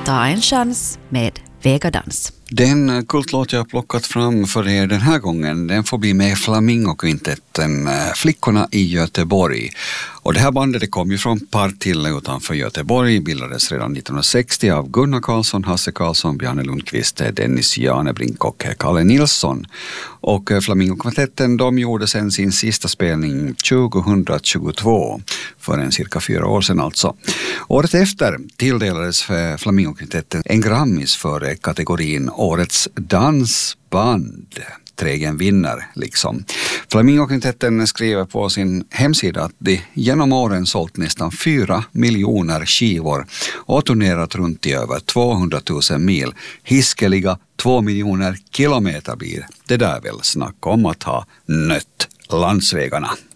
Ta en chans med Vegadans. Den kultlåt jag har plockat fram för er den här gången, den får bli med Flamingokvintetten Flickorna i Göteborg. Och det här bandet det kom ju från Partille utanför Göteborg, bildades redan 1960 av Gunnar Karlsson, Hasse Karlsson, Bjarne Lundqvist, Dennis Janebrink och Kalle Nilsson. Och Flamingokvintetten de gjorde sen sin sista spelning 2022, för en cirka 4 år sedan alltså. Året efter tilldelades Flamingokvintetten en Grammis för kategorin Årets dansband. Trägen vinner liksom. Flamingokvintetten skriver på sin hemsida att de genom åren sålt nästan 4 miljoner skivor och turnerat runt i över 200 000 mil. Hiskeliga 2 miljoner kilometer blir det där väl snack om att ha nött landsvägarna.